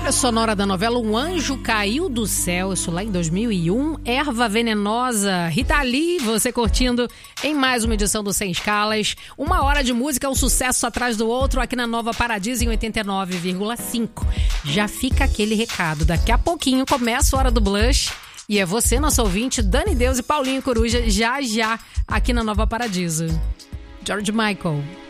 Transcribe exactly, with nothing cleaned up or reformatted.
Trilha sonora da novela Um Anjo Caiu do Céu, isso lá em dois mil e um. Erva Venenosa, Rita Lee, você curtindo em mais uma edição do Sem Escalas. Uma hora de música, um sucesso atrás do outro aqui na Nova Paradiso em oitenta e nove vírgula cinco. Já fica aquele recado, daqui a pouquinho começa a Hora do Blush e é você, nosso ouvinte, Dani Deus e Paulinho Coruja, já já aqui na Nova Paradiso. George Michael.